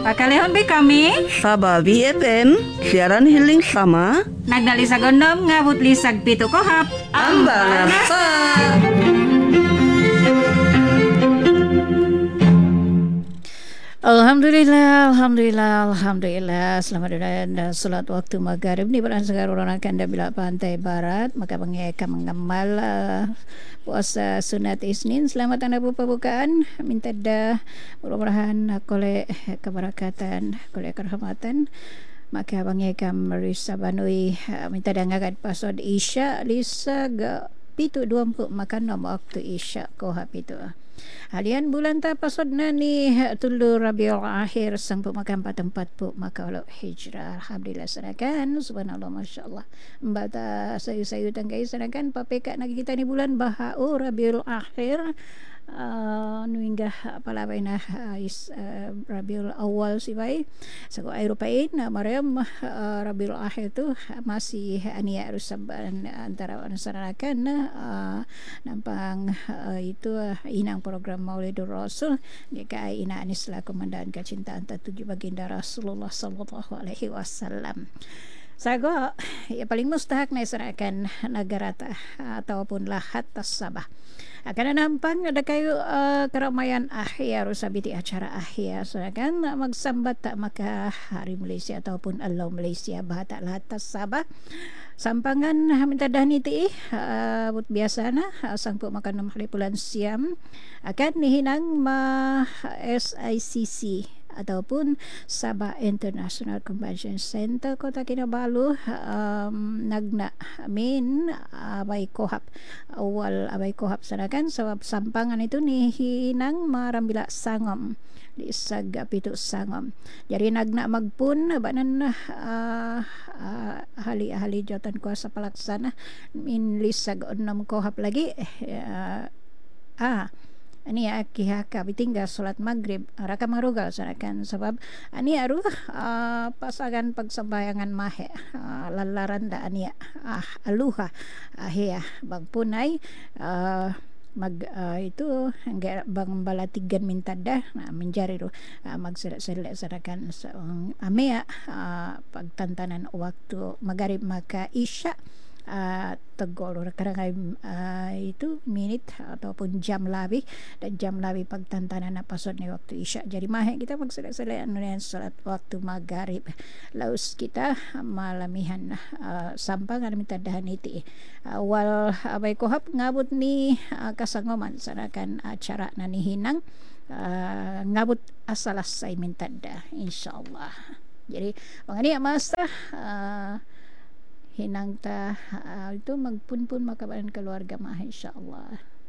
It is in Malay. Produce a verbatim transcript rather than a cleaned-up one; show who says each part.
Speaker 1: Pakalehon be kami
Speaker 2: Sabah B F M, siaran healing sama
Speaker 1: nagdali sa gondom nga butli sag pito kohap
Speaker 2: Ambalasa.
Speaker 3: Alhamdulillah, Alhamdulillah, Alhamdulillah. Selamat datang dan salat waktu maghrib ni berang segar orang akan dah bila pantai barat. Maka pengeka mengamal uh, puasa sunat Isnin. Selamat anda buka-bukaan. Minta dah mudah-mudahan kolek keberkatan, kolek kerahmatan. Maka pengeka merisa banui uh, minta dah ngagad pasod Isya lisa ga pitu dua puluh makan nama waktu Isya kohap itu. Halian bulan ta pasod na ni tulu Rabiul Akhir sang pemakan empat puluh maka Allah hijrah. Alhamdulillah sanakan subhanallah masyaallah. Mbata sayu-sayu tangkai sanakan papeka nak kita ni bulan bahau Rabiul Akhir. Uh, nuinggah palabaina uh, is uh, Rabiul Awal sibai sago Eropain uh, Mariam uh, Rabiul Akhir tu masih ania rusaban antara masyarakat uh, nampang uh, itu uh, inang program Maulidur Rasul dia kai ina anislah komandan kecintaan tujuh baginda Rasulullah sallallahu alaihi wasallam. Sago ya paling mustahak na isarakan negara ta ataupun lahat tas Sabah. Akan nampang ada kayu uh, keramaian akhir sabiti acara akhir so kan magsambat tak maka hari Malaysia ataupun Allah Malaysia bahata lahat tas Sabah. Sampangan minta dah niti uh, but biasa na uh, sangpo makan enam hari bulan siam akan nihinang ma S I C C ataupun Sabah International Convention Center Kota Kinabalu um, nagna amin abay kohap awal abay kohap sanakan sebab sampangan itu ni hinang marambila sangom di saga pitu sangom jadi nagna magpun banan uh, uh, ahli-ahli jawatan kuasa pelaksana min lisag enam kohap lagi uh, ah ani akihaka bitinggal solat maghrib raka marugal sanakan sebab ani aru uh, pasagan pagsambayangan mahe uh, lalaran da ani ah aluha ahia bang punay uh, mag uh, itu hangga bang balatigan minta dah nah, menjari ru uh, magsilat-silat sanakan sa um, amea uh, pagtantanan waktu magharib maka isya Uh, tegol kadang uh, itu minit ataupun jam labih dan jam labih pagtantanan na pasod ni waktu isya jadi mahe kita magsalat-salat anu salat waktu magharib laus kita malamihan uh, sampang ada minta dahan iti awal abay kohap ngabot ni uh, kasangoman sanakan acara na ni hinang uh, ngabot asalas say minta dah insyaallah jadi mangani masa uh, hinang ta uh, itu magpunpun makabalan keluarga mah insyaallah.